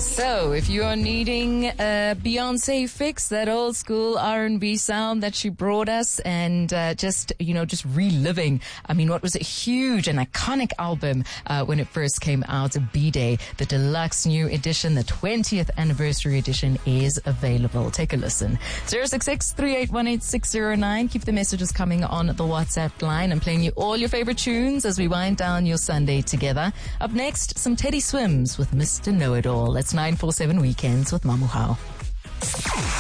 So, if you are needing a Beyonce fix, that old school R&B sound that she brought us, and just reliving, what was a huge and iconic album when it first came out, B-Day, the deluxe new edition, the 20th anniversary edition is available. Take a listen. 066-3818-609. Keep the messages coming on the WhatsApp line. I'm playing you all your favorite tunes as we wind down your Sunday together. Up next, some Teddy Swims with Mr. Know-It-All. It's 947 Weekends with Mamuhao.